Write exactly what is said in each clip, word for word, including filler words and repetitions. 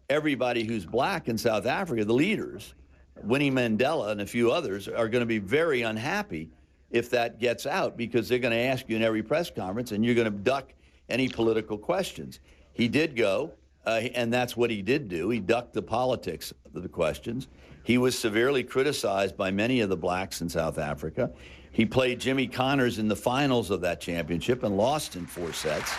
everybody who's black in South Africa, the leaders, Winnie Mandela and a few others, are going to be very unhappy if that gets out, because they're going to ask you in every press conference and you're going to duck any political questions. He did go, uh, and that's what he did do. He ducked the politics of the questions. He was severely criticized by many of the blacks in South Africa. He played Jimmy Connors in the finals of that championship and lost in four sets.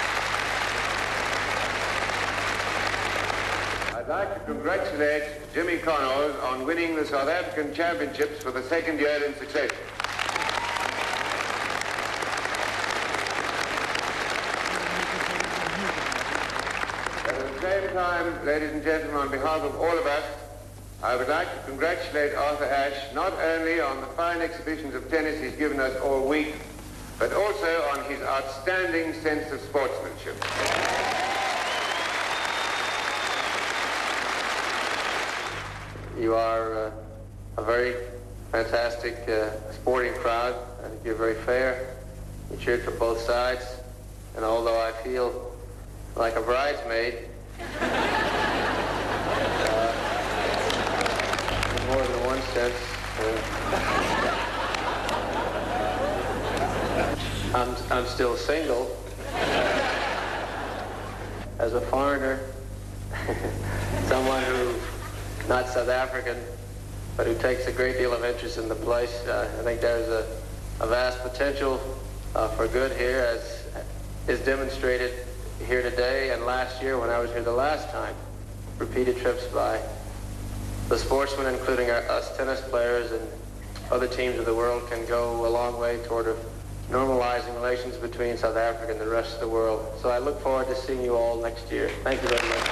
I'd like to congratulate Jimmy Connors on winning the South African Championships for the second year in succession. At the same time, ladies and gentlemen, on behalf of all of us, I would like to congratulate Arthur Ashe not only on the fine exhibitions of tennis he's given us all week, but also on his outstanding sense of sportsmanship. You are uh, a very fantastic uh, sporting crowd. I think you're very fair. You cheered for both sides. And although I feel like a bridesmaid, uh, in more than one sense, uh, I'm, I'm still single. As a foreigner, someone who not South African, but who takes a great deal of interest in the place. Uh, I think there's a, a vast potential uh, for good here, as is demonstrated here today and last year when I was here the last time. Repeated trips by the sportsmen, including our, us tennis players and other teams of the world, can go a long way toward normalizing relations between South Africa and the rest of the world. So I look forward to seeing you all next year. Thank you very much.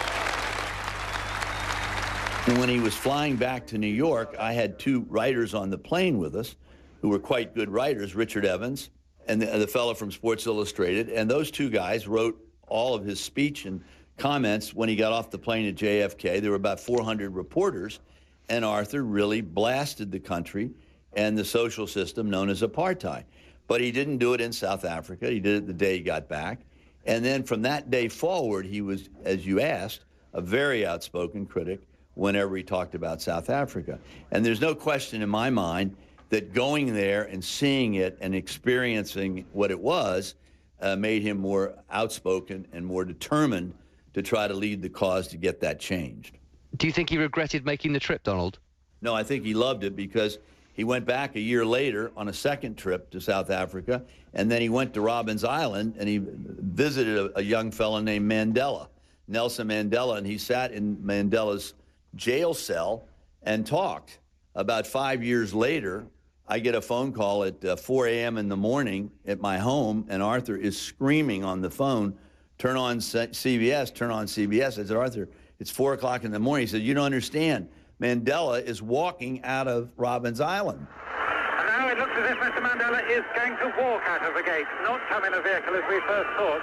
And when he was flying back to New York, I had two writers on the plane with us who were quite good writers, Richard Evans and the, the fellow from Sports Illustrated. And those two guys wrote all of his speech and comments when he got off the plane at J F K. There were about four hundred reporters, and Arthur really blasted the country and the social system known as apartheid. But he didn't do it in South Africa. He did it the day he got back. And then from that day forward, he was, as you asked, a very outspoken critic whenever he talked about South Africa. And there's no question in my mind that going there and seeing it and experiencing what it was uh, made him more outspoken and more determined to try to lead the cause to get that changed. Do you think he regretted making the trip, Donald? No, I think he loved it, because he went back a year later on a second trip to South Africa, and then he went to Robben's Island and he visited a, a young fellow named Mandela, Nelson Mandela, and he sat in Mandela's jail cell and talked. About five years later, I get a phone call at uh, four a m in the morning at my home, and Arthur is screaming on the phone, turn on C B S, turn on C B S. I said, Arthur, it's four o'clock in the morning. He said, you don't understand. Mandela is walking out of Robben's Island. And now it looks as if Mister Mandela is going to walk out of the gate, not come in a vehicle as we first thought.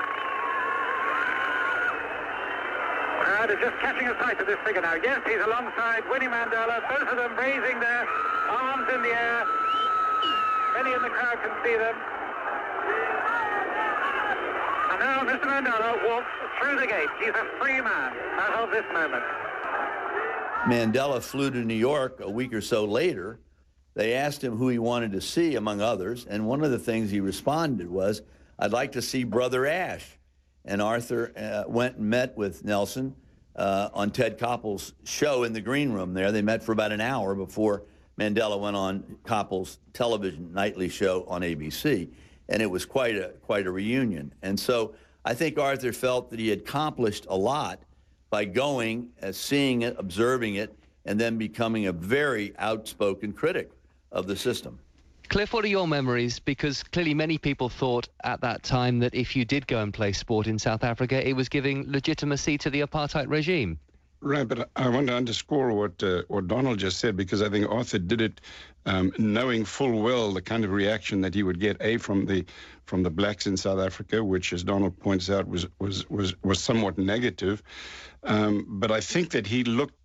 Uh, they're just catching a sight of this figure now. Yes, he's alongside Winnie Mandela, both of them raising their arms in the air. Many in the crowd can see them. And now Mister Mandela walks through the gate. He's a free man as of this moment. Mandela flew to New York a week or so later. They asked him who he wanted to see, among others, and one of the things he responded was, I'd like to see Brother Ashe. And Arthur uh, went and met with Nelson uh, on Ted Koppel's show in the green room there. They met for about an hour before Mandela went on Koppel's television nightly show on A B C. And it was quite a, quite a reunion. And so I think Arthur felt that he had accomplished a lot by going, uh, seeing it, observing it, and then becoming a very outspoken critic of the system. Cliff, what are your memories? Because clearly many people thought at that time that if you did go and play sport in South Africa, it was giving legitimacy to the apartheid regime. Right, but I want to underscore what uh, what Donald just said, because I think Arthur did it um, knowing full well the kind of reaction that he would get, A, from the from the blacks in South Africa, which, as Donald points out, was was was was somewhat negative. Um, but I think that he looked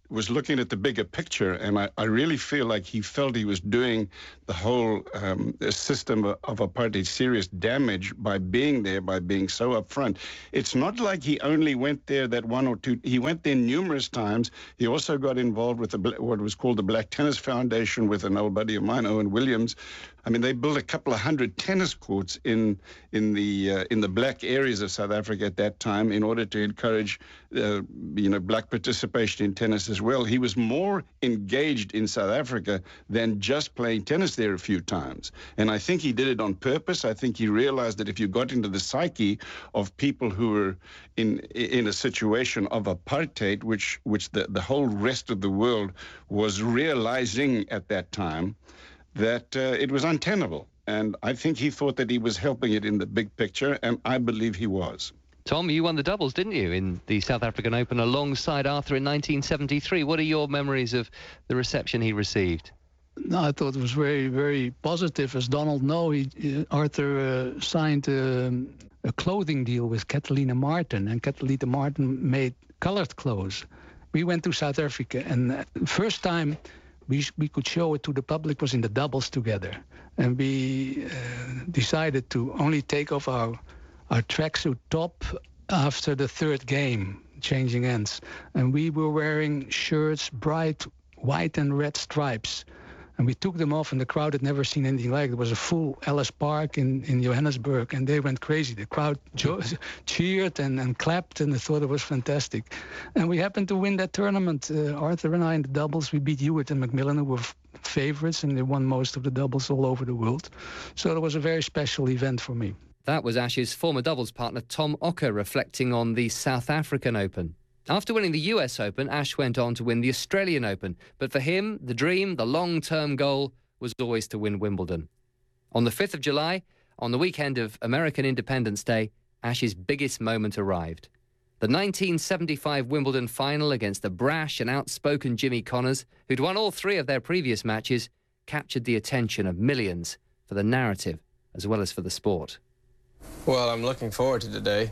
was looking at the bigger picture, and I, I really feel like he felt he was doing the whole um, system of, of apartheid serious damage by being there, by being so upfront. It's not like he only went there that one or two. He went there numerous times. He also got involved with the, what was called the Black Tennis Foundation with an old buddy of mine, Owen Williams. I mean, they built a couple of hundred tennis courts in in the uh, in the black areas of South Africa at that time in order to encourage, uh, you know, black participation in tennis as well. He was more engaged in South Africa than just playing tennis there a few times. And I think he did it on purpose. I think he realized that if you got into the psyche of people who were in in a situation of apartheid, which which the, the whole rest of the world was realizing at that time, that uh, it was untenable. And I think he thought that he was helping it in the big picture, and I believe he was. Tom, you won the doubles, didn't you, in the South African Open alongside Arthur in nineteen seventy-three. What are your memories of the reception he received? No, I thought it was very, very positive. As Donald know, he, uh, Arthur uh, signed um, a clothing deal with Catalina Martin, and Catalina Martin made colored clothes. We went to South Africa, and uh, first time we we could show it to the public was in the doubles together, and we uh, decided to only take off our our tracksuit top after the third game, changing ends, and we were wearing shirts bright white and red stripes. And we took them off, and the crowd had never seen anything like it. It was a full Ellis Park in, in Johannesburg, and they went crazy. The crowd jo- cheered and, and clapped, and they thought it was fantastic. And we happened to win that tournament. Uh, Arthur and I in the doubles, we beat Hewitt and Macmillan, who were f- favorites, and they won most of the doubles all over the world. So it was a very special event for me. That was Ash's former doubles partner Tom Ocker reflecting on the South African Open. After winning the U S Open, Ash went on to win the Australian Open. But for him, the dream, the long-term goal, was always to win Wimbledon. On the fifth of July, on the weekend of American Independence Day, Ash's biggest moment arrived. The nineteen seventy-five Wimbledon final against the brash and outspoken Jimmy Connors, who'd won all three of their previous matches, captured the attention of millions for the narrative as well as for the sport. Well, I'm looking forward to today.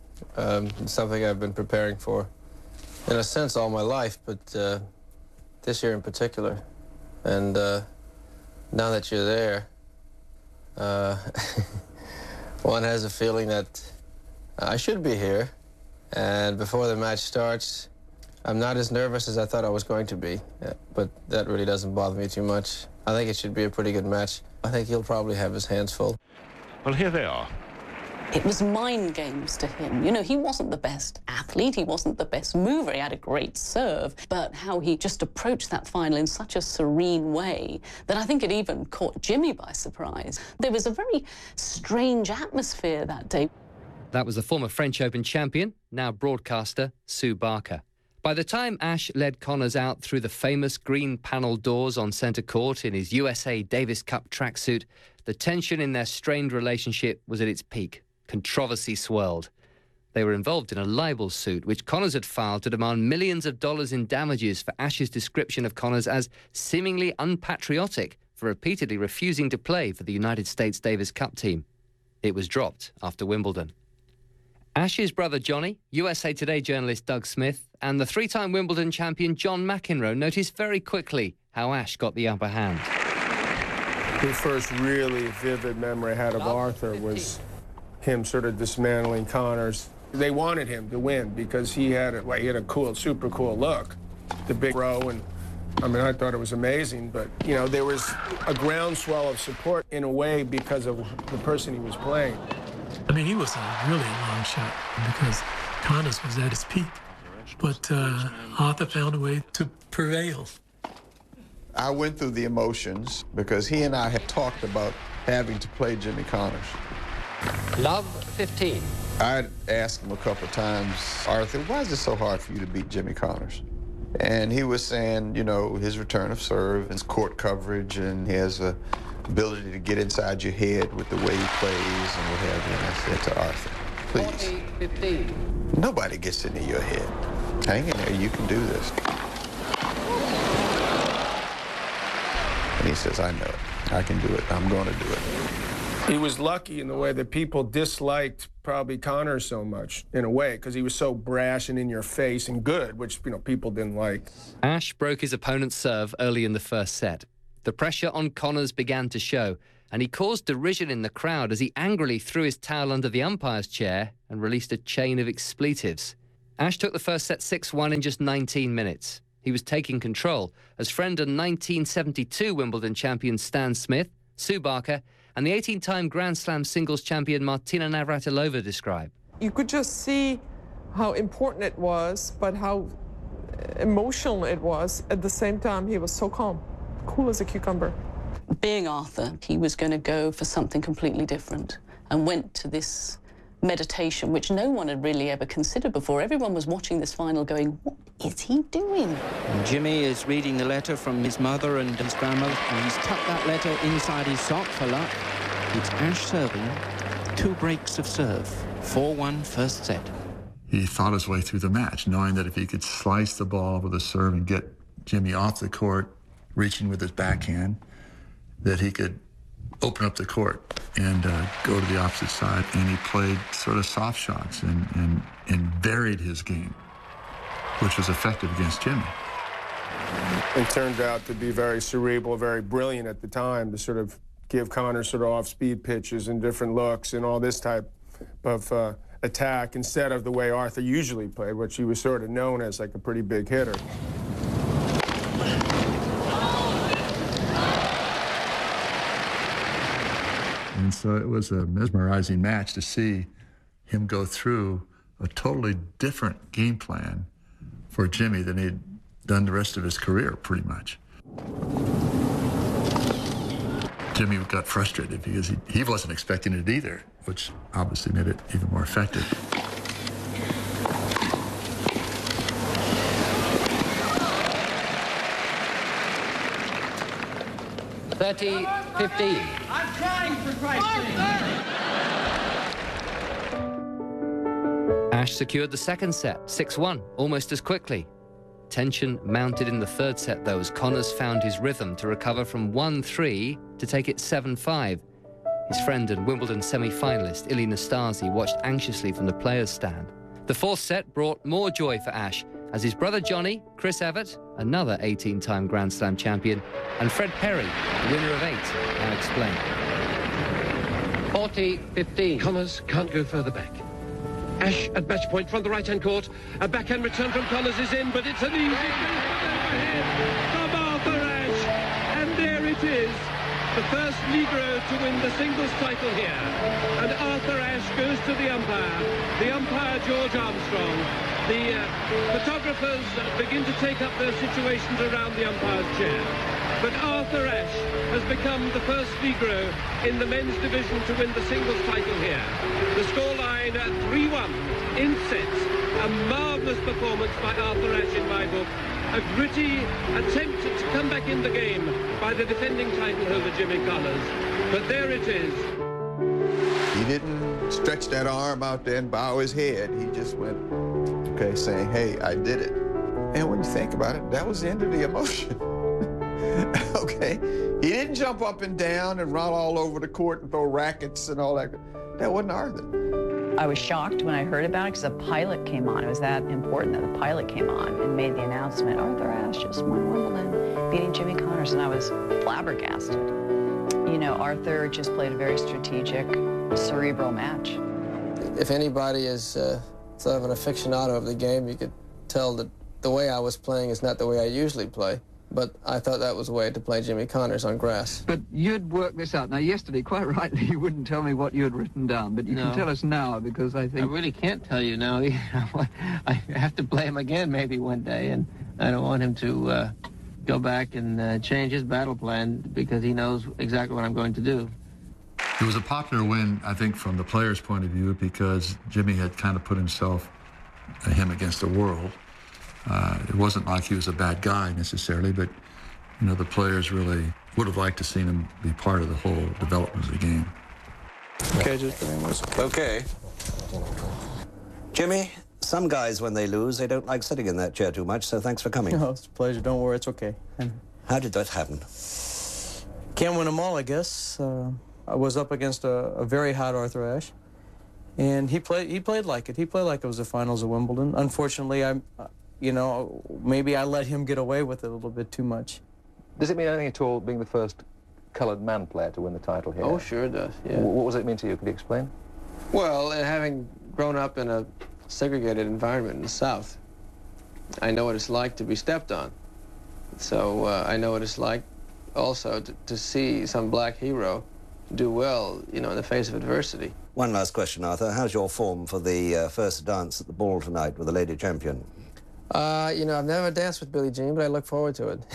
Um, it's something I've been preparing for, in a sense, all my life, but uh, this year in particular. And uh, now that you're there, uh, one has a feeling that I should be here. And before the match starts, I'm not as nervous as I thought I was going to be, but that really doesn't bother me too much. I think it should be a pretty good match. I think he'll probably have his hands full. Well, here they are. It was mind games to him. You know, he wasn't the best athlete, he wasn't the best mover, he had a great serve, but how he just approached that final in such a serene way that I think it even caught Jimmy by surprise. There was a very strange atmosphere that day. That was the former French Open champion, now broadcaster, Sue Barker. By the time Ash led Connors out through the famous green panel doors on centre court in his U S A Davis Cup tracksuit, the tension in their strained relationship was at its peak. Controversy swirled. They were involved in a libel suit, which Connors had filed to demand millions of dollars in damages for Ash's description of Connors as seemingly unpatriotic for repeatedly refusing to play for the United States Davis Cup team. It was dropped after Wimbledon. Ash's brother Johnny, U S A Today journalist Doug Smith, and the three-time Wimbledon champion John McEnroe noticed very quickly how Ash got the upper hand. The first really vivid memory I had of Arthur was him sort of dismantling Connors. They wanted him to win because he had a, well, he had a cool, super cool look, the big row, and I mean, I thought it was amazing, but, you know, there was a groundswell of support in a way because of the person he was playing. I mean, he was a really long shot because Connors was at his peak, but uh, Arthur found a way to prevail. I went through the emotions because he and I had talked about having to play Jimmy Connors. Love fifteen. I'd asked him a couple of times, Arthur, why is it so hard for you to beat Jimmy Connors? And he was saying, you know, his return of serve, his court coverage, and he has a ability to get inside your head with the way he plays and what have you. And I said to Arthur, please, forty fifteen. Nobody gets into your head. Hang in there, you can do this. And he says, I know it. I can do it. I'm going to do it. He was lucky in the way that people disliked probably Connors so much, in a way, because he was so brash and in your face and good, which, you know, people didn't like. Ashe broke his opponent's serve early in the first set. The pressure on Connors began to show, and he caused derision in the crowd as he angrily threw his towel under the umpire's chair and released a chain of expletives. Ashe took the first set six one in just nineteen minutes. He was taking control, as friend and nineteen seventy-two Wimbledon champion Stan Smith, Sue Barker, and the eighteen-time Grand Slam singles champion Martina Navratilova describe. You could just see how important it was, but how emotional it was. At the same time, he was so calm, cool as a cucumber. Being Arthur, he was going to go for something completely different and went to this meditation, which no one had really ever considered before. Everyone was watching this final going, what is he doing? And Jimmy is reading the letter from his mother and his grandmother, and he's tucked that letter inside his sock for luck. It's Ashe serving, two breaks of serve, four one first set. He thought his way through the match, knowing that if he could slice the ball with a serve and get Jimmy off the court, reaching with his backhand, that he could open up the court and uh, go to the opposite side. And he played sort of soft shots and, and, and varied his game, which was effective against Jimmy. It turned out to be very cerebral, very brilliant at the time to sort of give Connors sort of off-speed pitches and different looks and all this type of uh, attack instead of the way Arthur usually played, which he was sort of known as like a pretty big hitter. And so it was a mesmerizing match to see him go through a totally different game plan for Jimmy than he'd done the rest of his career, pretty much. Jimmy got frustrated because he, he wasn't expecting it either, which obviously made it even more effective. thirty fifteen. I'm trying, for Christ's sake. Ashe secured the second set, six one, almost as quickly. Tension mounted in the third set, though, as Connors found his rhythm to recover from one three to take it seven five. His friend and Wimbledon semi-finalist, Ilie Nastase, watched anxiously from the players' stand. The fourth set brought more joy for Ashe, as his brother Johnny, Chris Evert, another eighteen-time Grand Slam champion, and Fred Perry, the winner of eight, now explained. forty fifteen. Connors can't go further back. Ashe at match point from the right-hand court. A backhand return from Connors is in, but it's an easy from Arthur Ashe. And there it is. The first Negro to win the singles title here. And Arthur Ashe goes to the umpire. The umpire, George Armstrong. The uh, photographers uh, begin to take up their situations around the umpire's chair. But Arthur Ashe has become the first Negro in the men's division to win the singles title here. The scoreline at three one in sets. A marvellous performance by Arthur Ashe in my book. A gritty attempt to come back in the game by the defending title holder, Jimmy Connors. But there it is. He didn't stretch that arm out there and bow his head. He just went, okay, saying, hey, I did it. And when you think about it, that was the end of the emotion. Okay? He didn't jump up and down and run all over the court and throw rackets and all that. That wasn't Arthur. I was shocked when I heard about it because a pilot came on. It was that important that the pilot came on and made the announcement, Arthur Ashe just won Wimbledon, beating Jimmy Connors, and I was flabbergasted. You know, Arthur just played a very strategic, cerebral match. If anybody is uh, sort of an aficionado of the game, you could tell that the way I was playing is not the way I usually play. But I thought that was the way to play Jimmy Connors on grass. But you'd worked this out. Now, yesterday, quite rightly, you wouldn't tell me what you had written down, but you No. can tell us now, because I think... I really can't tell you now. I have to play him again maybe one day, and I don't want him to uh, go back and uh, change his battle plan because he knows exactly what I'm going to do. It was a popular win, I think, from the players' point of view, because Jimmy had kind of put himself, uh, him against the world. Uh, it wasn't like he was a bad guy necessarily, but you know the players really would have liked to seen him be part of the whole development of the game. Okay, just okay. Jimmy, some guys when they lose, they don't like sitting in that chair too much. So thanks for coming. No, it's a pleasure. Don't worry, it's okay. And how did that happen? can't win them all, I guess. Uh, I was up against a, a very hot Arthur Ashe, and he played he played like it. He played like it was the finals of Wimbledon. Unfortunately, I, you know, maybe I let him get away with it a little bit too much. Does it mean anything at all being the first coloured man player to win the title here? Oh, sure it does, yeah. W what does it mean to you? Could you explain? Well, uh, having grown up in a segregated environment in the South, I know what it's like to be stepped on. So uh, I know what it's like also to, to see some black hero do well, you know, in the face of adversity. One last question, Arthur. How's your form for the uh, first dance at the ball tonight with the lady champion? Uh, you know, I've never danced with Billie Jean, but I look forward to it.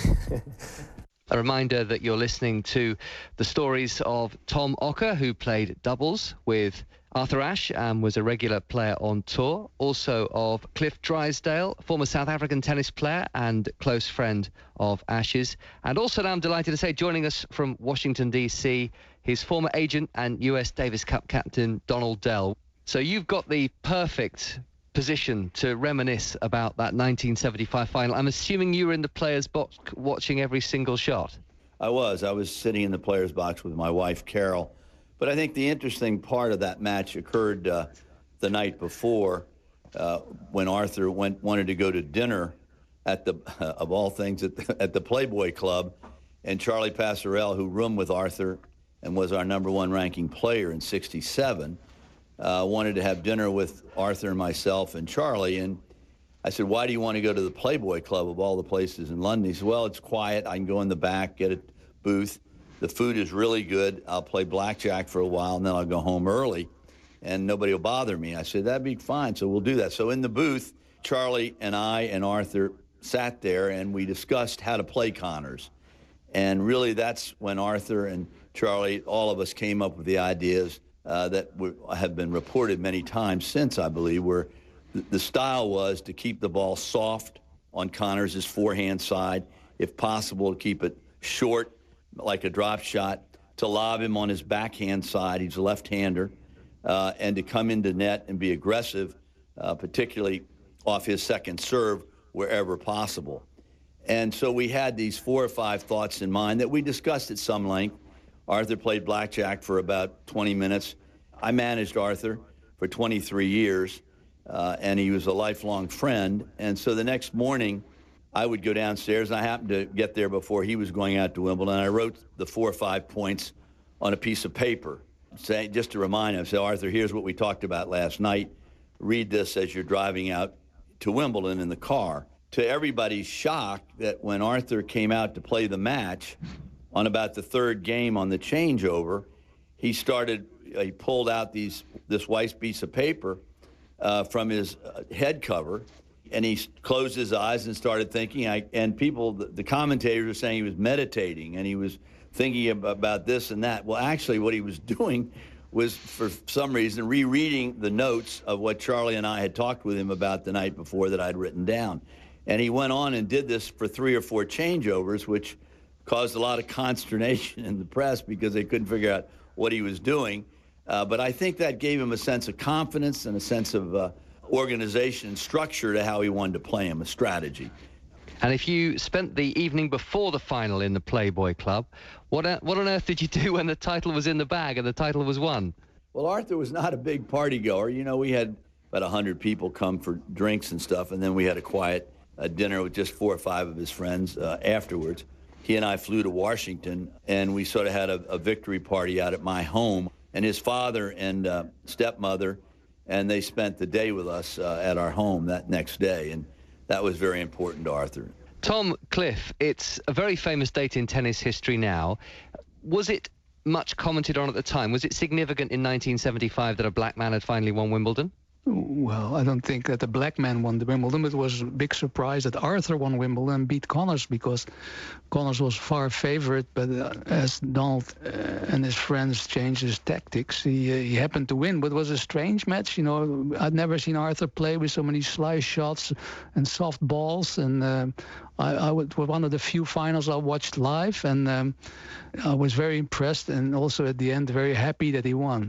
A reminder that you're listening to the stories of Tom Ocker, who played doubles with Arthur Ashe and was a regular player on tour. Also of Cliff Drysdale, former South African tennis player and close friend of Ashe's. And also now I'm delighted to say, joining us from Washington, D C, his former agent and U S Davis Cup captain, Donald Dell. So you've got the perfect position to reminisce about that nineteen seventy-five final. I'm assuming you were in the players' box watching every single shot. I was. I was sitting in the players' box with my wife, Carol. But I think the interesting part of that match occurred uh, the night before uh, when Arthur went wanted to go to dinner at the, uh, of all things, at the, at the Playboy Club. And Charlie Pasarell, who roomed with Arthur and was our number one ranking player in sixty-seven, uh, wanted to have dinner with Arthur and myself and Charlie. And I said, why do you want to go to the Playboy Club of all the places in London? He said, well, it's quiet. I can go in the back, get a booth. The food is really good. I'll play blackjack for a while, and then I'll go home early, and nobody will bother me. I said, that'd be fine, so we'll do that. So in the booth, Charlie and I and Arthur sat there, and we discussed how to play Connors. And really, that's when Arthur and Charlie, all of us came up with the ideas uh, that were, have been reported many times since, I believe, where th the style was to keep the ball soft on Connors' forehand side, if possible, to keep it short, like a drop shot, to lob him on his backhand side. He's a left-hander, uh, and to come into net and be aggressive, uh, particularly off his second serve wherever possible. And so we had these four or five thoughts in mind that we discussed at some length. Arthur played blackjack for about twenty minutes. I managed Arthur for twenty-three years, uh, and he was a lifelong friend. And so the next morning, I would go downstairs, and I happened to get there before he was going out to Wimbledon. I wrote the four or five points on a piece of paper, saying, just to remind him, say, Arthur, here's what we talked about last night. Read this as you're driving out to Wimbledon in the car. To everybody's shock, that when Arthur came out to play the match, on about the third game on the changeover, he started, uh, he pulled out these this white piece of paper uh, from his uh, head cover, and he closed his eyes and started thinking. I, and people, the, the commentators were saying he was meditating and he was thinking about this and that. Well, actually, what he was doing was, for some reason, rereading the notes of what Charlie and I had talked with him about the night before that I'd written down. And he went on and did this for three or four changeovers, which caused a lot of consternation in the press because they couldn't figure out what he was doing. Uh, but I think that gave him a sense of confidence and a sense of uh, organization and structure to how he wanted to play him, a strategy. And if you spent the evening before the final in the Playboy Club, what, what on earth did you do when the title was in the bag and the title was won? Well, Arthur was not a big party goer. You know, we had about one hundred people come for drinks and stuff, and then we had a quiet uh, dinner with just four or five of his friends uh, afterwards. He and I flew to Washington, and we sort of had a, a victory party out at my home. And his father and uh, stepmother, and they spent the day with us uh, at our home that next day, and that was very important to Arthur. Tom, Cliff, it's a very famous date in tennis history now. Was it much commented on at the time? Was it significant in nineteen seventy-five that a black man had finally won Wimbledon? Well, I don't think that the black man won the Wimbledon. It was a big surprise that Arthur won Wimbledon and beat Connors, because Connors was far favorite. But uh, as Donald uh, and his friends changed his tactics, he, uh, he happened to win. But it was a strange match. You know, I'd never seen Arthur play with so many slice shots and soft balls. And uh, I, I was one of the few finals I watched live, and um, I was very impressed, and also at the end very happy that he won.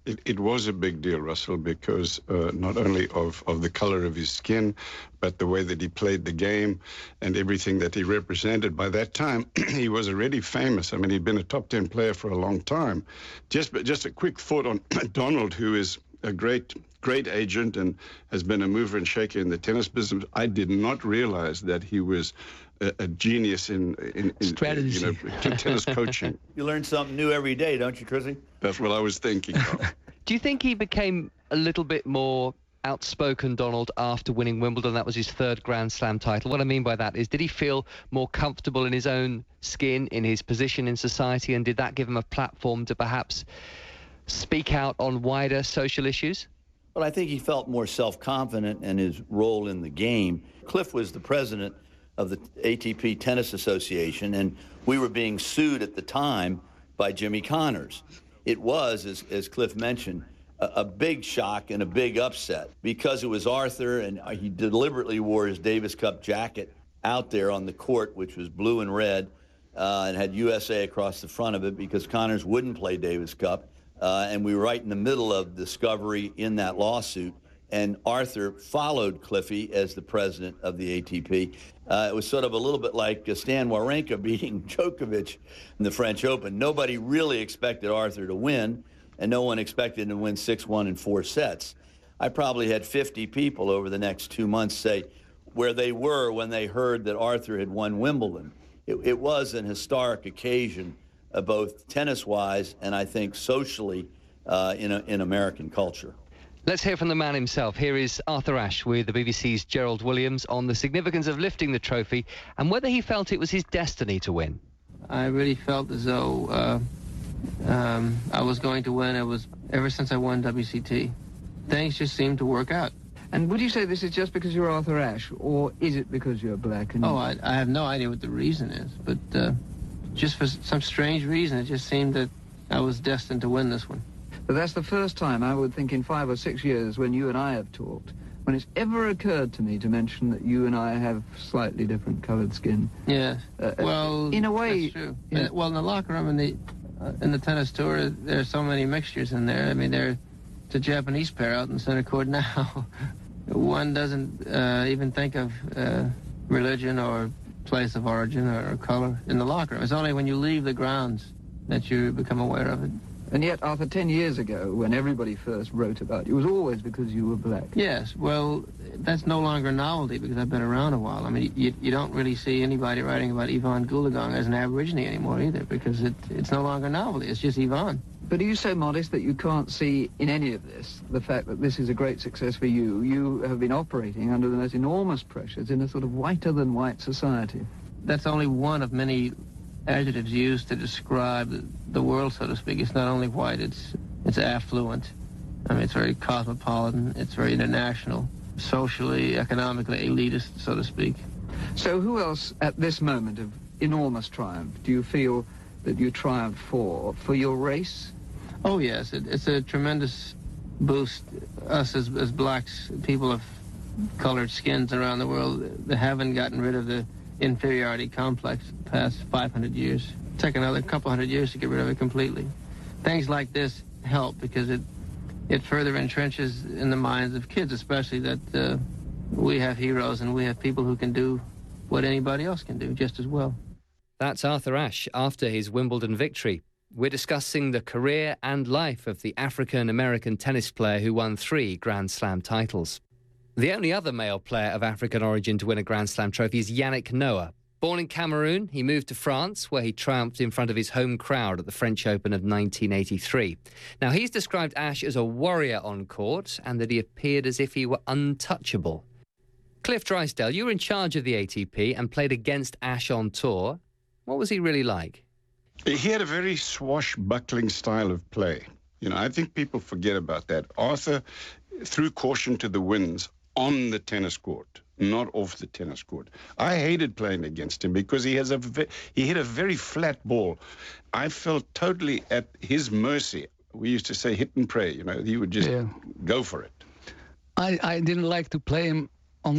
It, it was a big deal, Russell, because uh, not only of, of the color of his skin, but the way that he played the game and everything that he represented. By that time, he was already famous. I mean, he'd been a top ten player for a long time. Just, just a quick thought on Donald, who is a great, great agent and has been a mover and shaker in the tennis business. I did not realize that he was a, a genius in, in, in strategy, you know, tennis coaching. You learn something new every day, don't you, Chrissy? That's what I was thinking of. Do you think he became a little bit more outspoken, Donald, after winning Wimbledon? That was his third Grand Slam title. What I mean by that is, did he feel more comfortable in his own skin, in his position in society, and did that give him a platform to perhaps speak out on wider social issues? Well, I think he felt more self-confident in his role in the game. Cliff was the president of the A T P Tennis Association, and we were being sued at the time by Jimmy Connors. It was, as, as Cliff mentioned, a, a big shock and a big upset because it was Arthur, and he deliberately wore his Davis Cup jacket out there on the court, which was blue and red, uh, and had U S A across the front of it because Connors wouldn't play Davis Cup. Uh, and we were right in the middle of discovery in that lawsuit. And Arthur followed Cliffy as the president of the A T P. Uh, it was sort of a little bit like Stan Wawrinka beating Djokovic in the French Open. Nobody really expected Arthur to win, and no one expected him to win six one in four sets. I probably had fifty people over the next two months say where they were when they heard that Arthur had won Wimbledon. It, it was an historic occasion, uh, both tennis-wise and I think socially uh, in, a, in American culture. Let's hear from the man himself. Here is Arthur Ashe with the B B C's Gerald Williams on the significance of lifting the trophy and whether he felt it was his destiny to win. I really felt as though uh, um, I was going to win. It was ever since I won W C T. Things just seemed to work out. And would you say this is just because you're Arthur Ashe, or is it because you're black? And oh, I, I have no idea what the reason is, but uh, just for some strange reason, it just seemed that I was destined to win this one. But that's the first time, I would think, in five or six years when you and I have talked, when it's ever occurred to me to mention that you and I have slightly different coloured skin. Yeah. Uh, well, in a way, that's true. Yeah. Well, in the locker room, in the uh, in the tennis tour, there's so many mixtures in there. I mean, there's a Japanese pair out in center court now. One doesn't uh, even think of uh, religion or place of origin or color in the locker room. It's only when you leave the grounds that you become aware of it. And yet, Arthur, ten years ago, when everybody first wrote about you, it was always because you were black. Yes, well, that's no longer a novelty because I've been around a while. I mean, you, you don't really see anybody writing about Yvonne Goolagong as an Aborigine anymore either because it, it's no longer a novelty. It's just Yvonne. But are you so modest that you can't see in any of this the fact that this is a great success for you? You have been operating under the most enormous pressures in a sort of whiter-than-white society. That's only one of many adjectives used to describe the, the world, so to speak. It's not only white, it's it's affluent. I mean, it's very cosmopolitan, it's very international, socially, economically elitist, so to speak. So who else at this moment of enormous triumph do you feel that you triumph for? For your race? Oh, yes. It, it's a tremendous boost. Us as, as blacks, people of colored skins around the world, that haven't gotten rid of the inferiority complex the past five hundred years. Take another couple hundred years to get rid of it completely. Things like this help because it it further entrenches in the minds of kids, especially that uh, we have heroes and we have people who can do what anybody else can do just as well. That's Arthur Ashe after his Wimbledon victory. We're discussing the career and life of the African-American tennis player who won three Grand Slam titles. The only other male player of African origin to win a Grand Slam trophy is Yannick Noah. Born in Cameroon, he moved to France, where he triumphed in front of his home crowd at the French Open of nineteen eighty-three. Now, he's described Ashe as a warrior on court and that he appeared as if he were untouchable. Cliff Drysdale, you were in charge of the A T P and played against Ashe on tour. What was he really like? He had a very swashbuckling style of play. You know, I think people forget about that. Arthur threw caution to the winds on the tennis court, not off the tennis court. I hated playing against him because he has a he hit a very flat ball. I felt totally at his mercy. We used to say hit and pray. You know, he would just yeah. go for it. I, I didn't like to play him on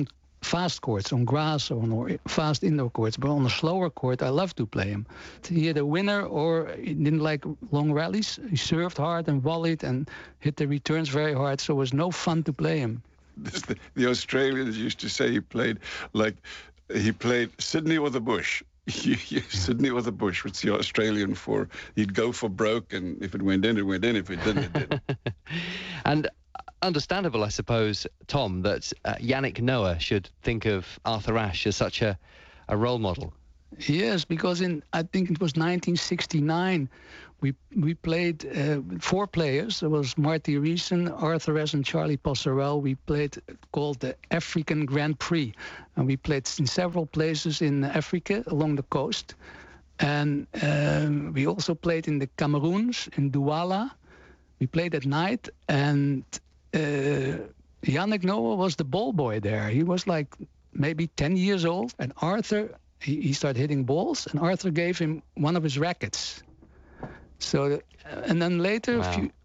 fast courts, on grass or on fast indoor courts, but on a slower court, I love to play him. He had a winner, or he didn't like long rallies. He served hard and volleyed and hit the returns very hard, so it was no fun to play him. The, the Australians used to say he played like he played Sydney or the bush. Sydney or the bush, what's the Australian for? He'd go for broke, and if it went in, it went in. If it didn't, it didn't. And understandable, I suppose, Tom, that uh, Yannick Noah should think of Arthur Ashe as such a, a role model. Yes, because in, I think it was nineteen sixty-nine, we we played uh, four players. There was Marty Reesen, Arthur Ashe, and Charlie Passerelle. We played called the African Grand Prix, and we played in several places in Africa along the coast. And um, we also played in the Cameroons, in Douala. We played at night, and uh, Yannick Noah was the ball boy there. He was like maybe ten years old, and Arthur, he, he started hitting balls, and Arthur gave him one of his rackets. So, and then later, wow. a few,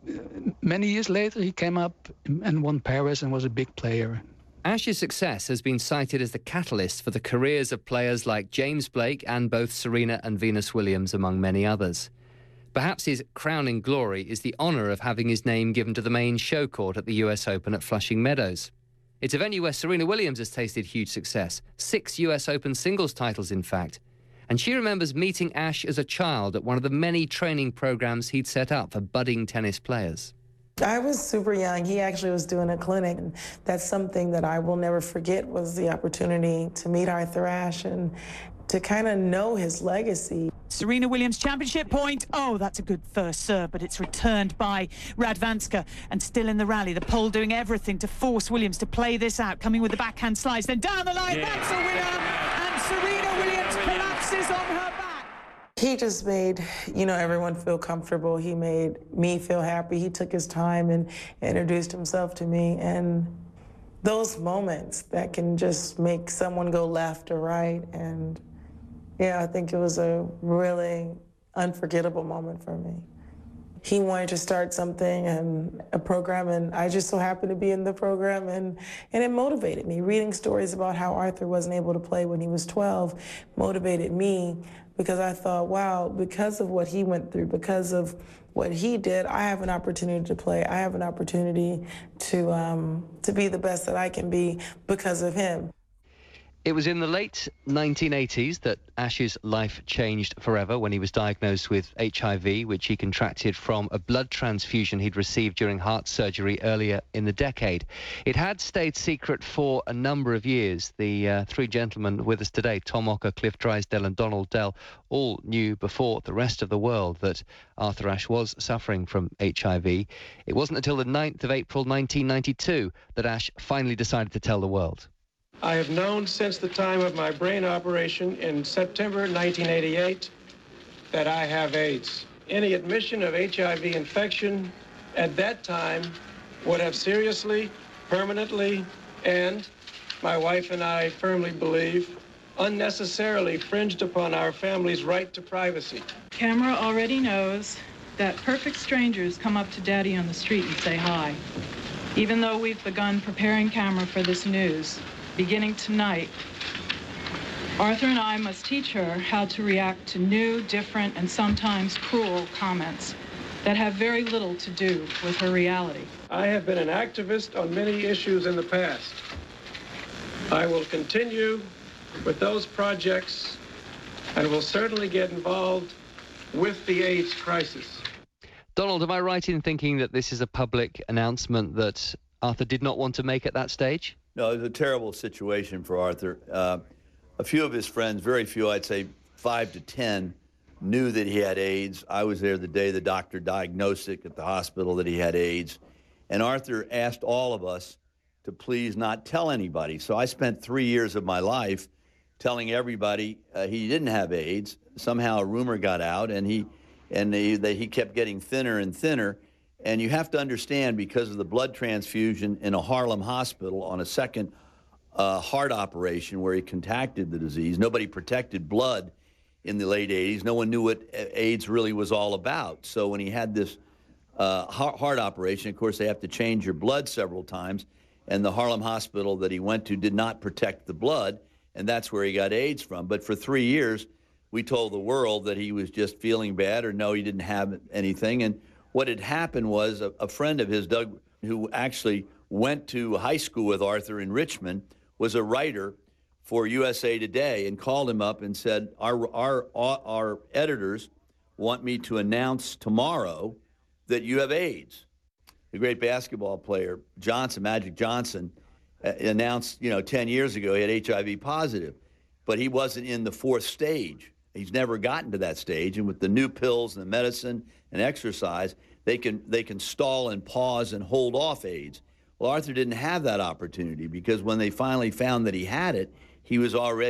many years later, he came up and won Paris and was a big player. Ashe's success has been cited as the catalyst for the careers of players like James Blake and both Serena and Venus Williams, among many others. Perhaps his crowning glory is the honour of having his name given to the main show court at the U S Open at Flushing Meadows. It's a venue where Serena Williams has tasted huge success, six U S Open singles titles in fact. And she remembers meeting Ashe as a child at one of the many training programs he'd set up for budding tennis players. I was super young. He actually was doing a clinic. And that's something that I will never forget, was the opportunity to meet Arthur Ashe and to kind of know his legacy. Serena Williams championship point. Oh, that's a good first serve, but it's returned by Radwanska. And still in the rally, the Pole doing everything to force Williams to play this out, coming with the backhand slice. Then down the line, yeah. That's a winner. And Serena Williams collapses on her back. He just made, you know, everyone feel comfortable. He made me feel happy. He took his time and introduced himself to me. And those moments that can just make someone go left or right. And yeah, I think it was a really unforgettable moment for me. He wanted to start something and a program, and I just so happened to be in the program, and, and it motivated me. Reading stories about how Arthur wasn't able to play when he was twelve motivated me, because I thought, wow, because of what he went through, because of what he did, I have an opportunity to play. I have an opportunity to, um, to be the best that I can be because of him. It was in the late nineteen eighties that Ashe's life changed forever when he was diagnosed with H I V, which he contracted from a blood transfusion he'd received during heart surgery earlier in the decade. It had stayed secret for a number of years. The uh, three gentlemen with us today, Tom Ocker, Cliff Drysdale and Donald Dell, all knew before the rest of the world that Arthur Ashe was suffering from H I V. It wasn't until the ninth of April nineteen ninety-two that Ashe finally decided to tell the world. I have known since the time of my brain operation in September nineteen eighty-eight that I have AIDS. Any admission of H I V infection at that time would have seriously, permanently, and my wife and I firmly believe, unnecessarily infringed upon our family's right to privacy. Camera already knows that perfect strangers come up to Daddy on the street and say hi. Even though we've begun preparing camera for this news, beginning tonight, Arthur and I must teach her how to react to new, different, and sometimes cruel comments that have very little to do with her reality. I have been an activist on many issues in the past. I will continue with those projects and will certainly get involved with the AIDS crisis. Donald, am I right in thinking that this is a public announcement that Arthur did not want to make at that stage? No, it was a terrible situation for Arthur. Uh, a few of his friends, very few, I'd say five to ten, knew that he had AIDS. I was there the day the doctor diagnosed it at the hospital that he had AIDS. And Arthur asked all of us to please not tell anybody. So I spent three years of my life telling everybody uh, he didn't have AIDS. Somehow a rumor got out, and he, and he, that he kept getting thinner and thinner. And you have to understand, because of the blood transfusion in a Harlem hospital on a second uh, heart operation where he contracted the disease, nobody protected blood in the late eighties. No one knew what AIDS really was all about. So when he had this uh, heart operation, of course, they have to change your blood several times. and the Harlem hospital that he went to did not protect the blood, and that's where he got AIDS from. But for three years, we told the world that he was just feeling bad, or no, he didn't have anything. And what had happened was a, a friend of his, Doug, who actually went to high school with Arthur in Richmond, was a writer for U S A Today, and called him up and said, our, our, our editors want me to announce tomorrow that you have AIDS. The great basketball player, Johnson, Magic Johnson, uh, announced, you know, ten years ago he had H I V positive, but he wasn't in the fourth stage. He's never gotten to that stage, and with the new pills and the medicine and exercise, they can they can stall and pause and hold off AIDS. Well, Arthur didn't have that opportunity, because when they finally found that he had it, he was already